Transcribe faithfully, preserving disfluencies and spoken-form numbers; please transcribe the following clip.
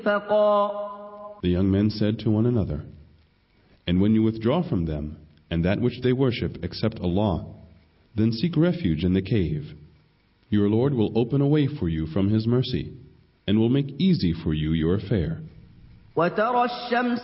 The young men said to one another, "And when you withdraw from them, and that which they worship except Allah, then seek refuge in the cave. Your Lord will open a way for you from His mercy, and will make easy for you your affair."